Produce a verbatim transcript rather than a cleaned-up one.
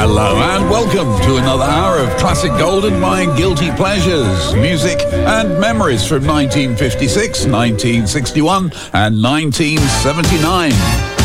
Hello and welcome to another hour of Classic Gold and my guilty pleasures, music and memories from nineteen fifty-six, nineteen sixty-one and nineteen seventy-nine.